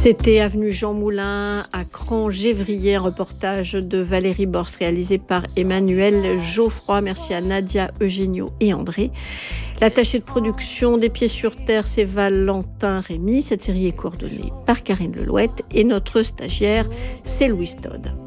C'était avenue Jean Moulin à Cran-Gévrier, un reportage de Valérie Borst réalisé par Emmanuel Geoffroy. Merci à Nadia, Eugenio et André. L'attaché de production des Pieds sur Terre, c'est Valentin Rémy. Cette série est coordonnée par Karine Lelouette et notre stagiaire, c'est Louis Todd.